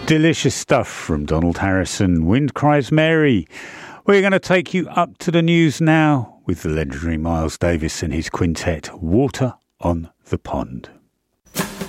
Delicious stuff from Donald Harrison, Wind Cries Mary. We're going to take you up to the news now with the legendary Miles Davis and his quintet, Water on the Pond.